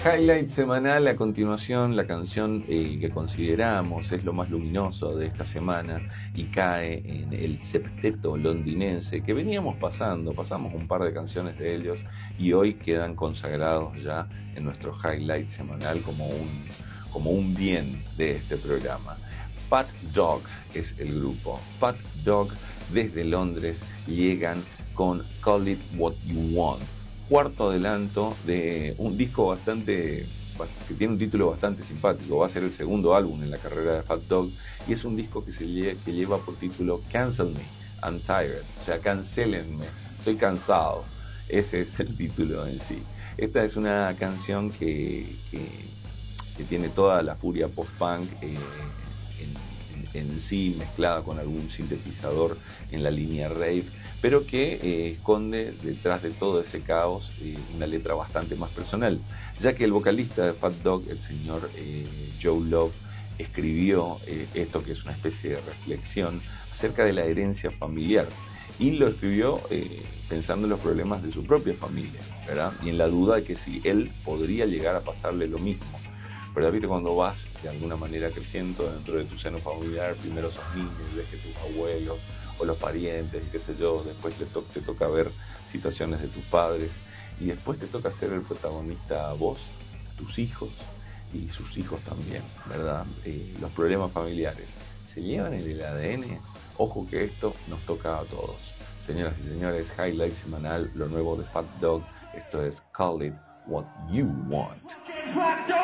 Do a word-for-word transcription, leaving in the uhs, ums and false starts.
Highlight semanal, a continuación la canción eh, que consideramos es lo más luminoso de esta semana y cae en el septeto londinense que veníamos pasando, pasamos un par de canciones de ellos y hoy quedan consagrados ya en nuestro highlight semanal como un, como un bien de este programa. Fat Dog es el grupo. Fat Dog desde Londres llegan con Call It What You Want. Cuarto adelanto de un disco bastante que tiene un título bastante simpático. Va a ser el segundo álbum en la carrera de Fat Dog y es un disco que se lle- que lleva por título Cancel Me, I'm Tired, o sea, cancélenme, estoy cansado. Ese es el título en sí. Esta es una canción que, que, que tiene toda la furia post-punk eh, en, en, en sí, mezclada con algún sintetizador en la línea rave, pero que eh, esconde detrás de todo ese caos eh, una letra bastante más personal, ya que el vocalista de Fat Dog, el señor eh, Joe Love, escribió eh, esto que es una especie de reflexión acerca de la herencia familiar, y lo escribió eh, pensando en los problemas de su propia familia, ¿verdad? Y en la duda de que si él podría llegar a pasarle lo mismo. Pero viste, cuando vas de alguna manera creciendo dentro de tu seno familiar, primero sos niño y ves que tus abuelos o los parientes, qué sé yo, después te, to- te toca ver situaciones de tus padres y después te toca ser el protagonista a vos, a tus hijos y sus hijos también, ¿verdad? Eh, los problemas familiares se llevan en el A D N. Ojo que esto nos toca a todos. Señoras y señores, highlight semanal, lo nuevo de Fat Dog. Esto es Call It What You Want.